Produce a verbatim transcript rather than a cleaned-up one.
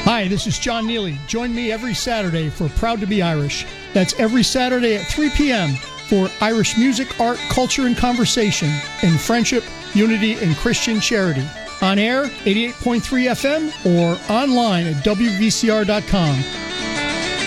Hi, this is John Neely. Join me every Saturday for Proud to be Irish. That's every Saturday at three p.m. for Irish music, art, culture, and conversation in friendship, unity, and Christian charity. On air, eighty-eight point three F M, or online at W V C R dot com.